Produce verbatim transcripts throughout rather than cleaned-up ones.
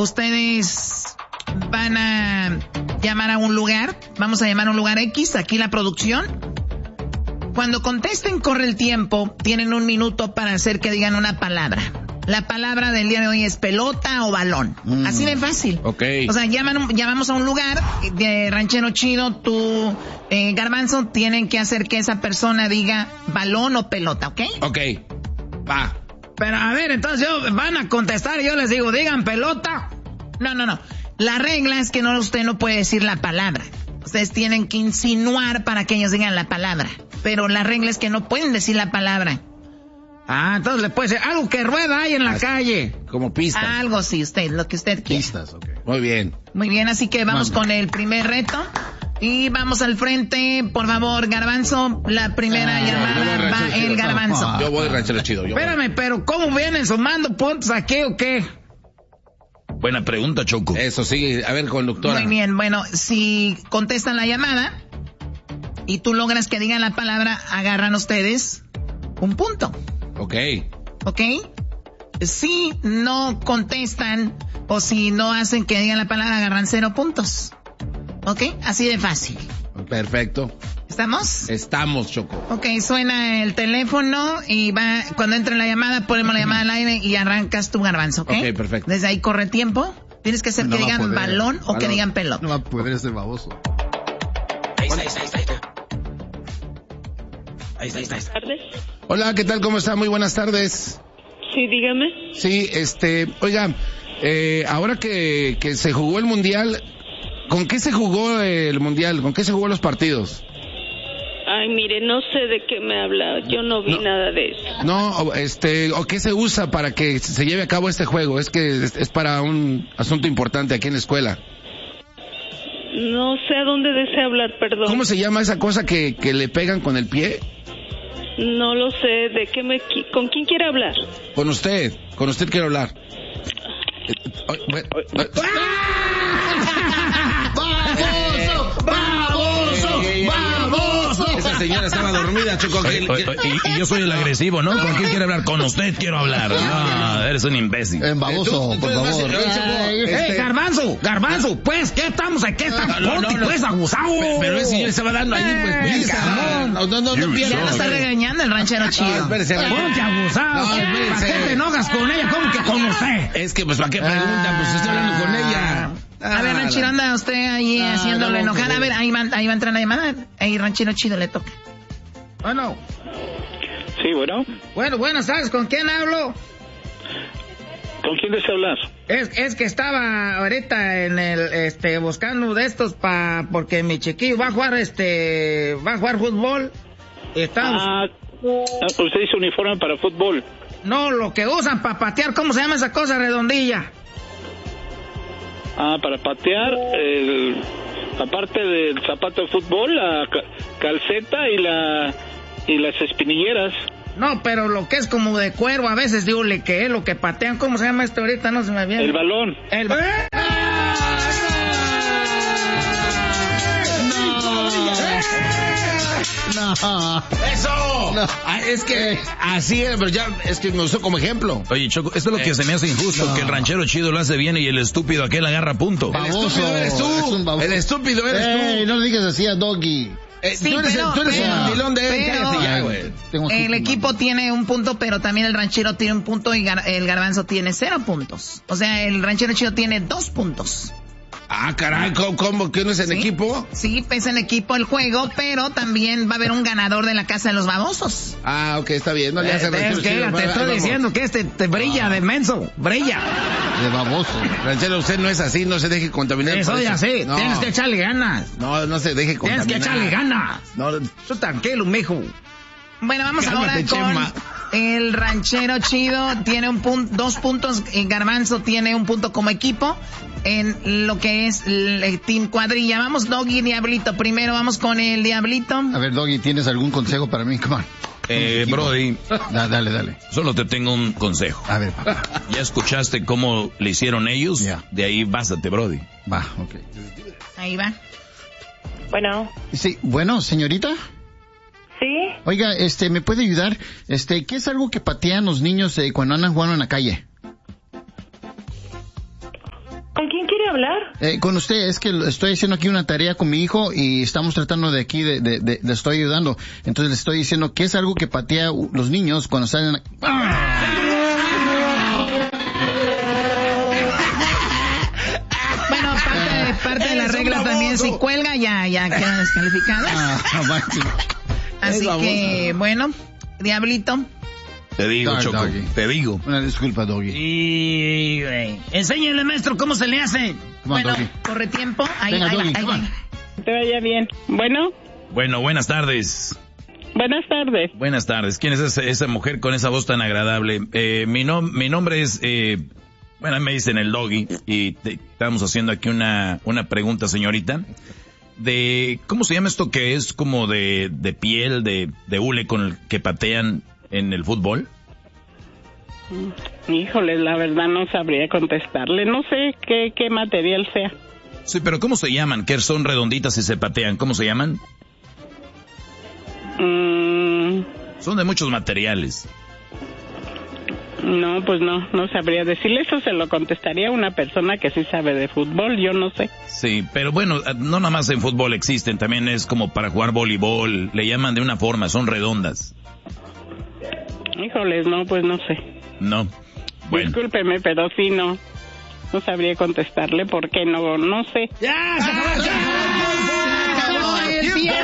ustedes van a llamar a un lugar, vamos a llamar a un lugar X, aquí la producción. Cuando contesten, corre el tiempo, tienen un minuto para hacer que digan una palabra. La palabra del día de hoy es pelota o balón. Mm. Así de fácil. Okay. O sea, llaman, llamamos a un lugar de Ranchero Chido, tú, eh, Garbanzo, tienen que hacer que esa persona diga balón o pelota, ¿ok? Ok, va. Pero a ver, entonces yo, van a contestar y yo les digo, digan pelota. No, no, no. La regla es que no, usted no puede decir la palabra. Ustedes tienen que insinuar para que ellos digan la palabra. Pero la regla es que no pueden decir la palabra. Ah, entonces le puede ser algo que rueda ahí en la así, calle. Como pistas. Algo sí, usted, lo que usted quiera. Pistas, ok. Muy bien. Muy bien, así que vamos Manda. con el primer reto. Y vamos al frente, por favor, Garbanzo. La primera ah, llamada va el chido. Garbanzo. Ah, yo voy Ranchero Chido. Yo Espérame, voy. pero ¿cómo vienen sumando puntos aquí o qué? Buena pregunta, Choco. Eso, sí. A ver, conductora. Muy bien, bueno, si contestan la llamada y tú logras que digan la palabra, agarran ustedes un punto. Ok. ¿Ok? Si no contestan o si no hacen que digan la palabra, agarran cero puntos. ¿Ok? Así de fácil. Perfecto. ¿Estamos? Estamos, Choco. Ok, suena el teléfono y va, cuando entre la llamada, ponemos la llamada al aire y arrancas tu Garbanzo, ¿ok? Ok, perfecto. Desde ahí corre tiempo. Tienes que hacer no que digan poder, balón o balón. que digan pelota. No va a poder ese baboso. Ahí está, ahí está, ahí está. Ahí está, ahí está, ahí está. Tardes. Hola, ¿qué tal? ¿Cómo está? Muy buenas tardes. Sí, dígame. Sí, este, oiga, eh, ahora que, que se jugó el Mundial, ¿con qué se jugó el Mundial? ¿Con qué se jugó los partidos? Ay, mire, no sé de qué me habla. Yo no vi no, nada de eso. No, este, ¿o qué se usa para que se lleve a cabo este juego? Es que es, es para un asunto importante aquí en la escuela. No sé a dónde desea hablar, perdón. ¿Cómo se llama esa cosa que, que le pegan con el pie? No lo sé. ¿De qué me... ¿Con quién quiere hablar? Con usted, con usted quiero hablar. ¡Baboso! ¡Baboso! ¡Baboso! Esa señora estaba dormida, Choco. Oye, oye, oye, y, y yo soy el agresivo, ¿no? ¿Con quién quiere hablar? Con usted quiero hablar. No, eres un imbécil. En baboso, ¿Tú, por tú favor. ¡Eh, este... Garbanzo! ¡Garbanzo! Pues, ¿qué estamos aquí? ¿Estás no, no, no, pues, abusado? Pero, pero ese señor estaba dando ahí, pues, Eh, pista. cabrón. No, no, no, no Ya lo está regañando el ranchero chido. No, espérese. Ponte abusado. No, espérese. ¿Para qué te enojas con ella? ¿Cómo que con usted? Es que, pues, ¿para qué preguntan? Pues estoy hablando con ella. A ver, ranchero, anda usted ahí Ah, haciéndole no, enojar. no. A ver, ahí va, ahí va a entrar la llamada. Ahí, ranchero chido, le toca. Bueno. Sí, bueno. Bueno, buenas tardes. ¿Con quién hablo? ¿Con quién desea hablar? Es, es que estaba ahorita en el, este, buscando de estos pa, porque mi chiquillo va a jugar, este, va a jugar fútbol. Estamos... Ah, usted dice uniforme para fútbol. No, lo que usan para patear, ¿cómo se llama esa cosa redondilla? Ah, para patear, el, aparte del zapato de fútbol, la ca- calceta y la y las espinilleras. No, pero lo que es como de cuero, a veces digo, le que es lo que patean, ¿cómo se llama esto ahorita? No se me viene. El balón. El balón. No. ¡Eso! No. Ah, es que así es, pero ya es que me usó como ejemplo. Oye, Choco, esto es lo que se me hace injusto, no. que el ranchero chido lo hace bien y el estúpido aquel agarra punto. El Baboso, estúpido eres es tú. un baboso. El estúpido eres Ey, tú. no le digas así a Doggy. Eh, Sí, tú eres, pero- el, tú eres pero- el mandilón de él. pero- Cállate ya, güey. Tengo aquí El tu equipo mano. tiene un punto, pero también el ranchero tiene un punto y gar- el garbanzo tiene cero puntos. O sea, el ranchero chido tiene dos puntos. Ah, caray, ¿cómo, cómo que no es en ¿Sí? equipo? Sí, es en equipo el juego, pero también va a haber un ganador de la Casa de los Babosos. Ah, ok, está bien. No le hace Eh, ranchero es que chido. te Ahí estoy vamos. diciendo que este te brilla de menso, brilla. De baboso. Ranchero, usted no es así, no se deje contaminar. Eh, por soy eso. así, No. tienes que echarle ganas. No, no se deje Tienes contaminar. que echarle ganas. No, Tú tranquilo, mijo. Bueno, vamos Cálmate, ahora con Chema. el ranchero chido. Tiene un punto, dos puntos. El garbanzo tiene un punto como equipo en lo que es el Team Cuadrilla. Vamos, Doggy, Diablito. Primero vamos con el Diablito. A ver, Doggy, ¿tienes algún consejo para mí? Come on. Eh, Brody, Da- dale, dale. solo te tengo un consejo. A ver, papá. ¿Ya escuchaste cómo le hicieron ellos? Ya. De ahí bástate, Brody. Va, ok. Ahí va. Bueno, Sí, bueno, señorita. ¿sí? Oiga, este, ¿me puede ayudar? Este, ¿qué es algo que patean los niños eh, cuando andan jugando en la calle? ¿Con quién quiere hablar? Eh, con usted, es que estoy haciendo aquí una tarea con mi hijo y estamos tratando de aquí, de, de, de, le estoy ayudando. Entonces le estoy diciendo que es algo que patea los niños cuando salen... ¡Ah! Bueno, parte, parte de la regla también, si cuelga ya, ya quedan descalificados. Ah, Así que, bueno, Diablito. Te digo, Dog, Choco, doggy. te digo. Una disculpa, Doggy. Y, güey, enséñale, maestro, cómo se le hace. Come on, Bueno, Doggy. corre tiempo. Ahí, Venga, ahí va, Doggy, ahí come va. on. Te vaya bien. Bueno, Bueno, buenas tardes. buenas tardes. Buenas tardes. ¿Quién es esa, esa mujer con esa voz tan agradable? Eh, mi, nom mi nombre es, eh, bueno, me dicen el Doggy y te, estamos haciendo aquí una, una pregunta, señorita, de, ¿cómo se llama esto que es como de, de piel, de, de hule con el que patean en el fútbol? Híjole, la verdad no sabría contestarle. No sé qué, qué material sea. Sí, pero ¿cómo se llaman? Que son redonditas y se patean. ¿Cómo se llaman? Mm, Son de muchos materiales. no, pues no, no sabría decirle. Eso se lo contestaría a una persona que sí sabe de fútbol, yo no sé. Sí, pero bueno, no nada más en fútbol existen, también es como para jugar voleibol, le llaman de una forma, son redondas. Híjoles, no, pues no sé. No. Bueno, Discúlpeme, pero sí no. No sabría contestarle porque no, no sé. ¡Ya! ¡Se acabó, se acabó el tiempo!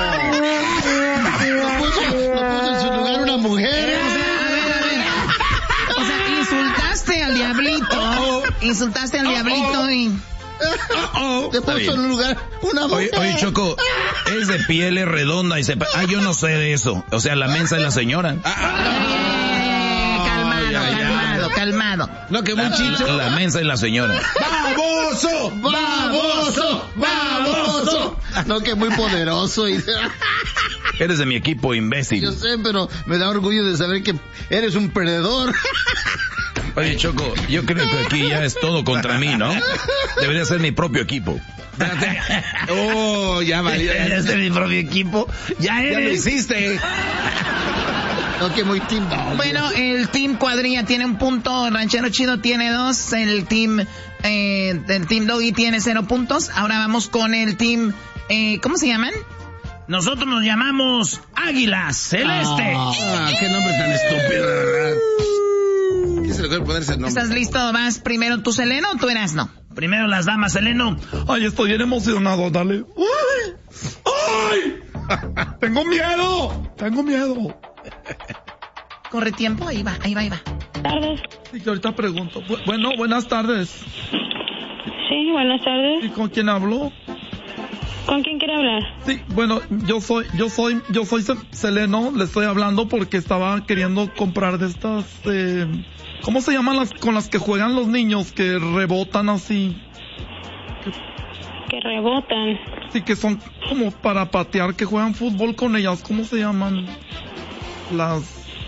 Lo puso, lo puso en su lugar una mujer. O sea, a ver, a ver. O sea, insultaste al diablito. Insultaste al diablito y... Le Está puso bien. en un lugar una mujer. oye, oye, Choco, es de piel, es redonda y se... pa- Ah, yo no sé de eso. O sea, la mensa es la señora. Eh, calmado, ya, ya. calmado, calmado. No, que muy La, chicho. la mensa es la señora. ¡Baboso! ¡Baboso! ¡Baboso! No, que muy poderoso. Y... Eres de mi equipo, imbécil. Yo sé, pero me da orgullo de saber que eres un perdedor. Oye, Choco, yo creo que aquí ya es todo contra mí, ¿no? Debería ser mi propio equipo. Oh, ya valió. Ya, Eres de mi propio equipo. Ya ya lo eres. hiciste. No, que muy team dog. Bueno, el team Cuadrilla tiene un punto, el Ranchero Chido tiene dos, el team, eh, el team Doggy tiene cero puntos. Ahora vamos con el team, eh, ¿cómo se llaman? Nosotros nos llamamos Águilas Celeste. Ah, qué nombre tan estúpido, de verdad. ¿Qué se le puede poner ese nombre? ¿Estás listo? ¿Vas primero tú, Seleno, o tú Erasno? Primero las damas, Seleno. Ay, estoy bien emocionado, dale. ¡Ay! ¡Ay! ¡Tengo miedo! Tengo miedo. Corre tiempo, ahí va, ahí va, ahí va. Tardes. Sí, que ahorita pregunto. Bu- Bueno, buenas tardes. Sí, buenas tardes. ¿Y con quién hablo? ¿Con quién quiere hablar? Sí, bueno, yo soy, yo soy, yo soy Ce- Seleno, le estoy hablando porque estaba queriendo comprar de estas, eh, ¿cómo se llaman las con las que juegan los niños que rebotan así? Que rebotan. Sí, que son como para patear, que juegan fútbol con ellas, ¿cómo se llaman? Las...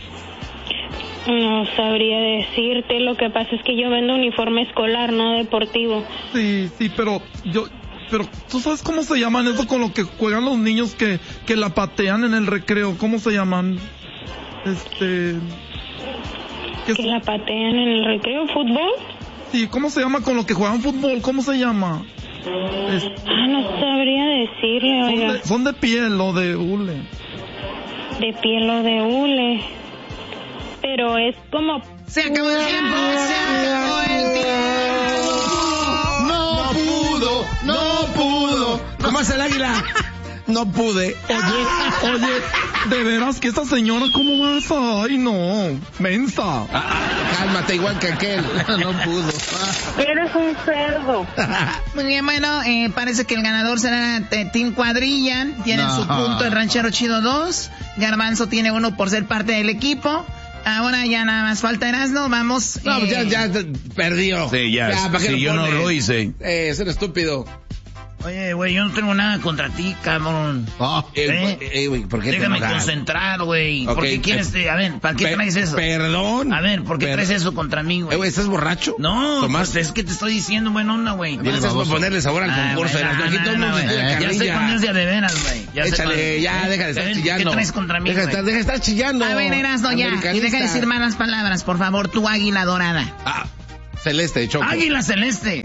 No sabría decirte. Lo que pasa es que yo vendo uniforme escolar, no deportivo. Sí, sí, pero yo, pero ¿tú sabes cómo se llaman eso con lo que juegan los niños que, que la patean en el recreo? ¿Cómo se llaman? Este... ¿qué Que son? la patean en el recreo, fútbol. Sí, ¿cómo se llama con lo que juegan fútbol? ¿Cómo se llama? Es- Ah, no sabría decirle, son, oiga. de, son de piel o de hule. De piel o de hule. Pero es como... Se acabó el tiempo, se acabó el tiempo. No pudo, no pudo. ¿Cómo hace el águila? No pude. Oye, oye, de veras que esta señora, ¿cómo vas? Ay, no, mensa. Cálmate, igual que aquel. No pudo. Eres un cerdo. Muy bien, bueno, eh, parece que el ganador será eh, Team Cuadrilla. Tienen No. su punto el Ranchero Chido dos. Garbanzo tiene uno por ser parte del equipo. Ahora ya nada más falta Erasmo. Vamos. No, pues eh, ya, ya perdió. Sí, ya, ¿para qué si yo no pones? lo hice. Eh, ser estúpido. Oye, güey, yo no tengo nada contra ti, cabrón. Ah, Eh, ¿Eh? eh, güey, ¿por qué te Déjame enojas? concentrar, güey. Ok, ¿Por qué quieres? eh, a ver, ¿para qué Pe- traes eso? Perdón. A ver, ¿por qué Per- traes eso contra mí, Eh, güey? güey, ¿estás borracho? No, ¿Tomaste? pues es que te estoy diciendo buena onda, güey. Gracias por baboso. ponerle sabor al Ah, concurso. güey, Erasmo. Aquí no, todo el no, mundo se güey. tira Ya sé carrilla. cuándo es de de veras, güey. Ya sé Échale, cuándo. ya, ¿Eh? deja de estar ¿Eh? chillando. ¿Qué traes contra mí, Deja de güey? estar, deja de estar chillando. A ver, Erasmo, ya. Y deja de decir malas palabras, por favor, tu águila dorada. Ah, Celeste, Choco. Águila celeste.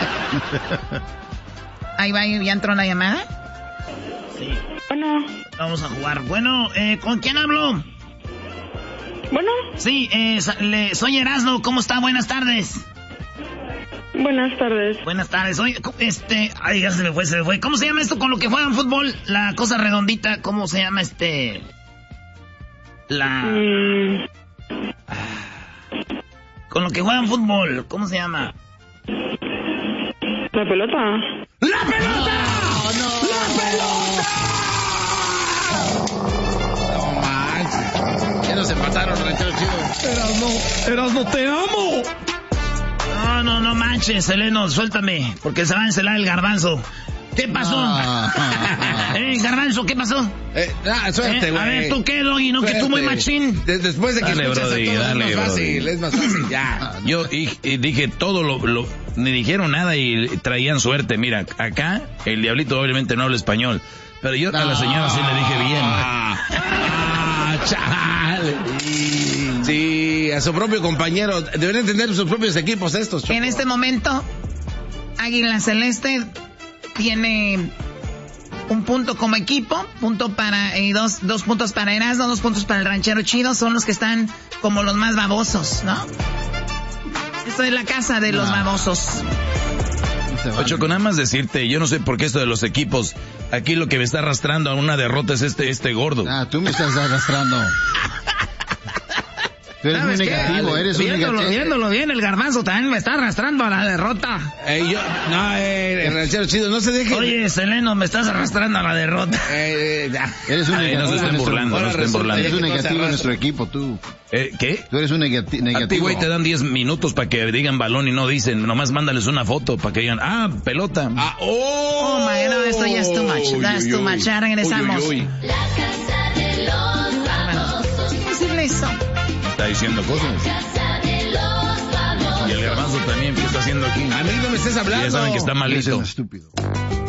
Ahí va, ya entró la llamada. Sí. Bueno. Vamos a jugar. Bueno, eh, ¿con quién hablo? Bueno. Sí, eh, le, soy Erasmo. ¿Cómo está? Buenas tardes. Buenas tardes. Buenas tardes. Oye, este... Ay, ya se me fue, se me fue. ¿Cómo se llama esto con lo que juegan fútbol? La cosa redondita, ¿cómo se llama este...? La... Mm. Con lo que juegan fútbol, ¿cómo se llama? La pelota. ¡La pelota! ¡No, no! ¡La pelota! No manches. Ya nos empataron, ranchero chido. Erasno, Erasno, te amo. No, no, no manches, Seleno, suéltame, porque se va a encelar el garbanzo. ¿Qué pasó? Ah. eh, garbanzo, ¿qué pasó? Eh, ah, suerte, güey. Eh, a ver, ¿tú qué, Doggy? ¿No que tú muy machín? De, después de que dale, escuchas brody, a todos, dale, es más brody. fácil, es más fácil, ya. Yo y, y dije todo lo, lo... Ni dijeron nada y traían suerte. Mira, acá el diablito obviamente no habla español, pero yo a la señora sí le dije bien. Ah, ah, chale. Sí, a su propio compañero. Deberían entender sus propios equipos estos, Choco. En este momento, Águila Celeste tiene un punto como equipo, punto para y dos, dos puntos para Erasmo, dos puntos para el ranchero chido, son los que están como los más babosos, ¿no? Esto es la casa de los babosos. Ocho, con nada más decirte, yo no sé por qué esto de los equipos, aquí lo que me está arrastrando a una derrota es este, este gordo. Ah, tú me estás arrastrando. Tú eres muy negativo, eres un viéndolo, negativo. viéndolo bien, el garbanzo también me está arrastrando a la derrota. Eh, yo, no, eh, el ranchero chido, no se deje. Oye, Seleno, me estás arrastrando a la derrota. Eh, eh, ya. Eres un Ay, negativo. no se estén en nuestro- burlando, no se estén burlando. Eres un Qué cosa negativo en rara. nuestro equipo, tú. ¿Eh? ¿Qué? Tú eres un negati- A ti, negativo. güey, te dan diez minutos para que digan balón y no dicen. Nomás mándales una foto para que digan, ah, pelota. Ah, oh, Oh, my, no, esto ya es too much. That's Uy, too uy, much. Ya regresamos. uy, uy, uy. ¿Qué decirle eso? Está diciendo cosas. Y el garbanzo también, ¿qué está haciendo aquí? A mí no me estés hablando. Ya saben que está Eres malito. un estúpido.